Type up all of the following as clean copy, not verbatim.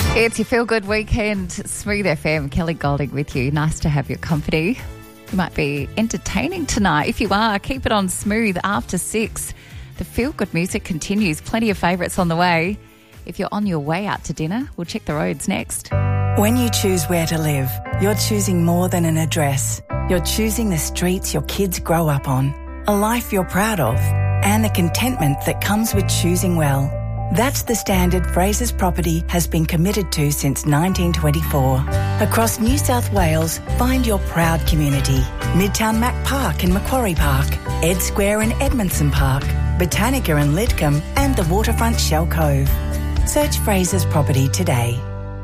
It's your feel-good weekend. Smooth FM, Kelly Golding with you. Nice to have your company. You might be entertaining tonight. If you are, keep it on Smooth after 6. The feel-good music continues. Plenty of favourites on the way. If you're on your way out to dinner, we'll check the roads next. When you choose where to live, you're choosing more than an address. You're choosing the streets your kids grow up on, a life you're proud of, and the contentment that comes with choosing well. That's the standard Frasers Property has been committed to since 1924. Across New South Wales, find your proud community. Midtown Mac Park and Macquarie Park, Ed Square and Edmondson Park, Botanica and Lidcombe, and the waterfront Shell Cove. Search Frasers Property today.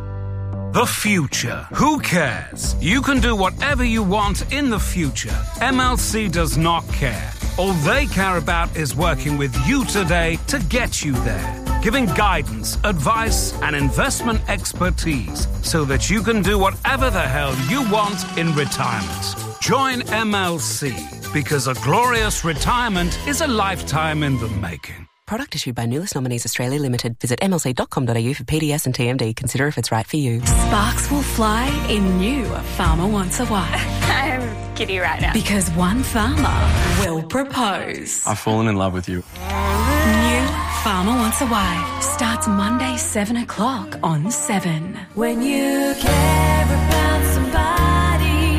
The future. Who cares? You can do whatever you want in the future. MLC does not care. All they care about is working with you today to get you there. Giving guidance, advice, and investment expertise so that you can do whatever the hell you want in retirement. Join MLC because a glorious retirement is a lifetime in the making. Product issued by Nulis Nominees Australia Limited. Visit mlc.com.au for PDS and TMD. Consider if it's right for you. Sparks will fly in new Farmer Wants a Wife. I'm giddy right now. Because one farmer will propose. I've fallen in love with you. New Farmer Wants a Wife starts Monday 7 o'clock on 7. When you care about somebody.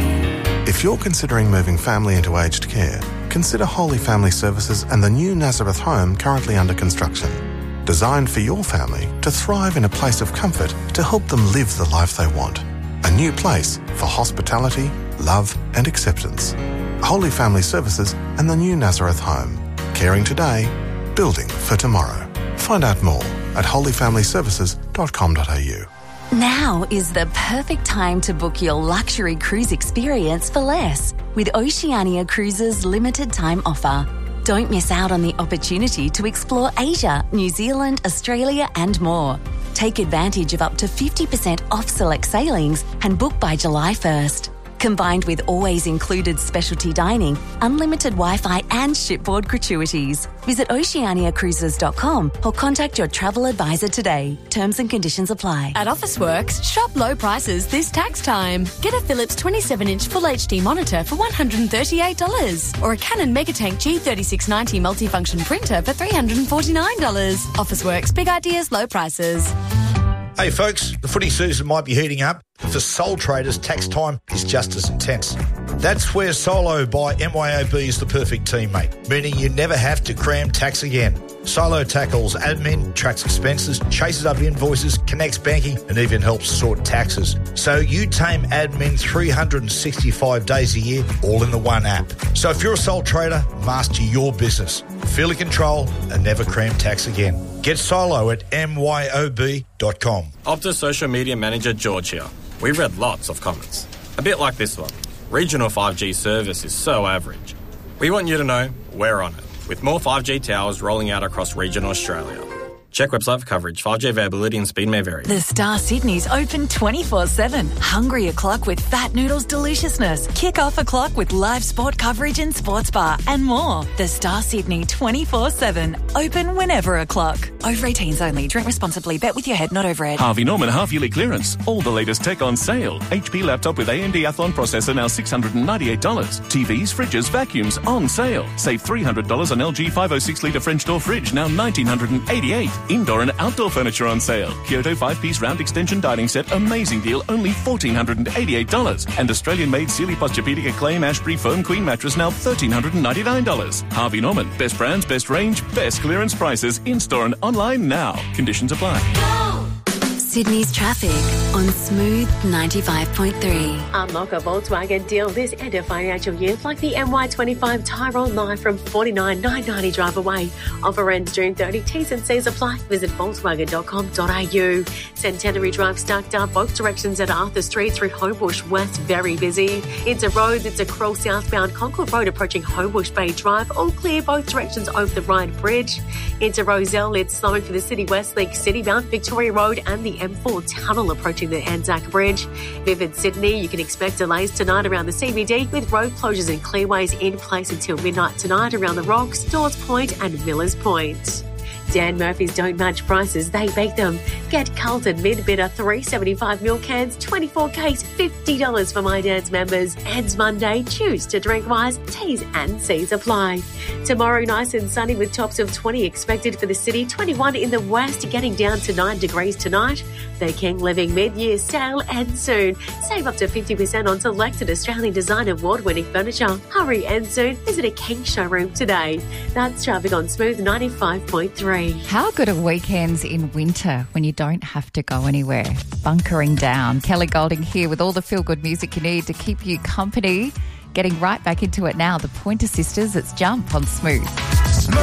If you're considering moving family into aged care, consider Holy Family Services and the new Nazareth home currently under construction. Designed for your family to thrive in a place of comfort to help them live the life they want. A new place for hospitality, love and acceptance. Holy Family Services and the new Nazareth home. Caring today, building for tomorrow. Find out more at holyfamilyservices.com.au. Now is the perfect time to book your luxury cruise experience for less with Oceania Cruises' limited time offer. Don't miss out on the opportunity to explore Asia, New Zealand, Australia and more. Take advantage of up to 50% off select sailings and book by July 1st. Combined with always included specialty dining, unlimited Wi-Fi and shipboard gratuities. Visit oceaniacruises.com or contact your travel advisor today. Terms and conditions apply. At Officeworks, shop low prices this tax time. Get a Philips 27-inch Full HD monitor for $138 or a Canon Megatank G3690 multifunction printer for $349. Officeworks, big ideas, low prices. Hey folks, the footy season might be heating up, but for sole traders, tax time is just as intense. That's where Solo by MYOB is the perfect teammate, meaning you never have to cram tax again. Solo tackles admin, tracks expenses, chases up invoices, connects banking, and even helps sort taxes. So you tame admin 365 days a year, all in the one app. So if you're a sole trader, master your business. Feel in control and never cram tax again. Get Solo at myob.com. Optus Social Media Manager George here. We've read lots of comments. A bit like this one. Regional 5G service is so average. We want you to know we're on it, with more 5G towers rolling out across regional Australia. Check website for coverage. 5G availability and speed may vary. The Star Sydney's open 24/7. Hungry o'clock with Fat Noodles deliciousness. Kick off o'clock with live sport coverage in Sports Bar and more. The Star Sydney 24/7. Open whenever o'clock. Over 18s only. Drink responsibly. Bet with your head, not over head. Harvey Norman half-yearly clearance. All the latest tech on sale. HP laptop with AMD Athlon processor now $698. TVs, fridges, vacuums on sale. Save $300 on LG 506-litre French door fridge now $1,988. Indoor and outdoor furniture on sale. Kyoto 5-piece round extension dining set, amazing deal, only $1,488. And Australian-made Sealy Posturepedic Acclaim Ashbury Foam Queen mattress now $1,399. Harvey Norman, best brands, best range, best clearance prices, in-store and online now. Conditions apply. Sydney's traffic on Smooth 95.3. Unlock a Volkswagen deal this end of financial year, like the MY25 Tyrone Live from $49,990 drive away. Offer ends June 30. T's and C's apply. Visit Volkswagen.com.au. Centenary Drive stacked up both directions at Arthur Street through Homebush West. Very busy. Into roads, it's a Crow southbound Concord Road approaching Homebush Bay Drive. All clear both directions over the Ryan Bridge. Into Rozelle, it's slowing for the City West Link Citybound Victoria Road and the M4 tunnel approaching the Anzac Bridge. Vivid Sydney, you can expect delays tonight around the CBD with road closures and clearways in place until midnight tonight around the Rocks, Dawes Point and Millers Point. Dan Murphy's don't match prices, they bake them. Get Carlton Mid-Bitter 375ml cans, 24 case, $50 for My Dad's members. Ends Monday. Choose to drink wise. T's and C's apply. Tomorrow, nice and sunny with tops of 20 expected for the city, 21 in the west, getting down to 9 degrees tonight. The King Living mid-year sale ends soon. Save up to 50% on selected Australian design award-winning furniture. Hurry, end soon. Visit a King showroom today. That's traffic on Smooth 95.3. How good are weekends in winter when you don't have to go anywhere? Bunkering down. Kelly Golding here with all the feel-good music you need to keep you company. Getting right back into it now. The Pointer Sisters, it's Jump on Smooth.